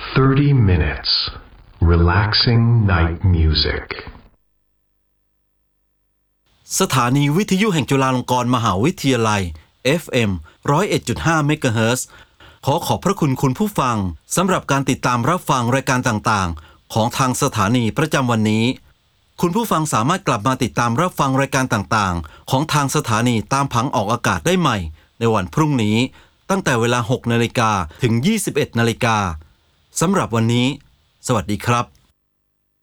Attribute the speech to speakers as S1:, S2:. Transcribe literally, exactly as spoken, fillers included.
S1: thirty minutes relaxing night music
S2: สถานีวิทยุแห่งจุฬาลงกรณ์มหาวิทยาลัย เอฟ เอ็ม หนึ่งศูนย์เอ็ดจุดห้า เมกะเฮิรตซ์ ขอขอบพระคุณคุณผู้ฟังสำหรับการติดตามรับฟังรายการต่างๆของทางสถานีประจำวันนี้คุณผู้ฟังสามารถกลับมาติดตามรับฟังรายการต่างๆของทางสถานีตามผังออกอากาศได้ใหม่ในวันพรุ่งนี้ตั้งแต่เวลา หกนาฬิกา ถึง ยี่สิบเอ็ดนาฬิกา สำหรับวันนี้สวัสดีครับ